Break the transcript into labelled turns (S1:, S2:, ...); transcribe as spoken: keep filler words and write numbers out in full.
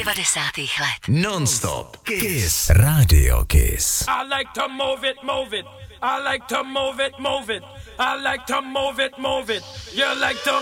S1: devadesátých let.
S2: Non-stop Kiss. Radio Kiss.
S3: I like to move it, move it. I like to move it, move it. I like to move it, move it. You like to